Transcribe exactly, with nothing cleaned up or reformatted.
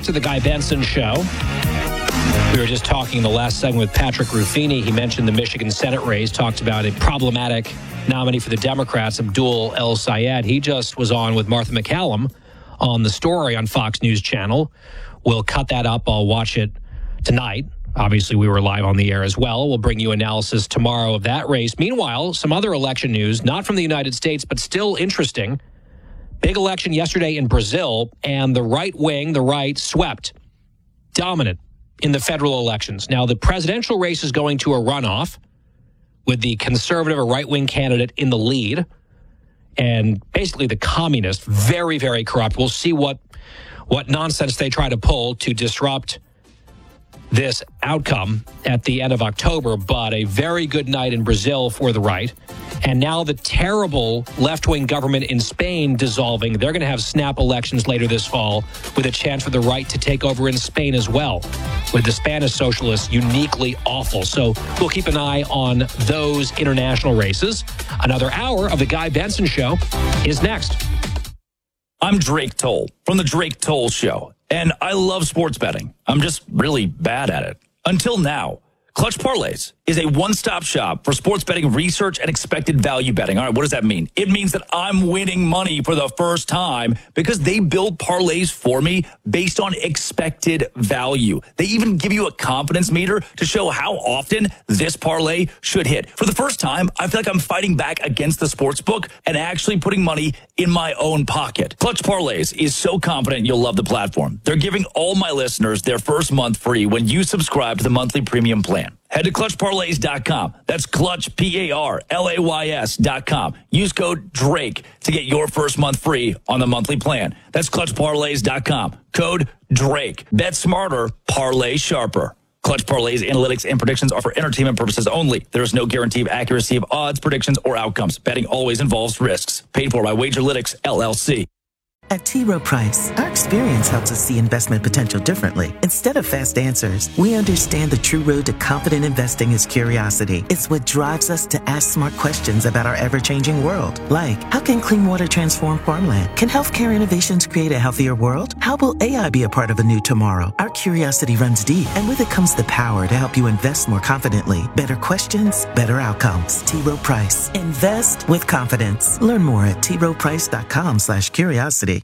to the Guy Benson Show. We were just talking in the last segment with Patrick Ruffini. He mentioned the Michigan Senate race, talked about a problematic nominee for the Democrats, Abdul El-Sayed. He just was on with Martha McCallum on The Story on Fox News Channel. We'll cut that up. I'll watch it tonight. Obviously, we were live on the air as well. We'll bring you analysis tomorrow of that race. Meanwhile, some other election news, not from the United States, but still interesting. Big election yesterday in Brazil, and the right wing, the right, swept, dominant in the federal elections. Now, the presidential race is going to a runoff with the conservative or right-wing candidate in the lead, and basically the communist, very, very corrupt. We'll see what what nonsense they try to pull to disrupt this outcome at the end of October, but a very good night in Brazil for the right. And now the terrible left-wing government in Spain dissolving. They're going to have snap elections later this fall with a chance for the right to take over in Spain as well, with the Spanish socialists uniquely awful. So we'll keep an eye on those international races. Another hour of the Guy Benson Show is next. I'm Drake Toll from the Drake Toll Show, and I love sports betting. I'm just really bad at it. Until now. Clutch Parlays is a one-stop shop for sports betting research and expected value betting. All right, what does that mean? It means that I'm winning money for the first time because they build parlays for me based on expected value. They even give you a confidence meter to show how often this parlay should hit. For the first time, I feel like I'm fighting back against the sports book and actually putting money in my own pocket. Clutch Parlays is so confident you'll love the platform. They're giving all my listeners their first month free when you subscribe to the monthly premium plan. Head to clutch parlays dot com. That's Clutch, P A R L A Y S dot com. Use code DRAKE to get your first month free on the monthly plan. That's clutch parlays dot com. Code DRAKE. Bet smarter, parlay sharper. Clutch Parlays analytics and predictions are for entertainment purposes only. There is no guarantee of accuracy of odds, predictions, or outcomes. Betting always involves risks. Paid for by Wagerlytics, L L C. At T. Rowe Price, our experience helps us see investment potential differently. Instead of fast answers, we understand the true road to confident investing is curiosity. It's what drives us to ask smart questions about our ever-changing world. Like, how can clean water transform farmland? Can healthcare innovations create a healthier world? How will A I be a part of a new tomorrow? Our curiosity runs deep, and with it comes the power to help you invest more confidently. Better questions, better outcomes. T. Rowe Price. Invest with confidence. Learn more at T. Rowe Price dot com slash curiosity.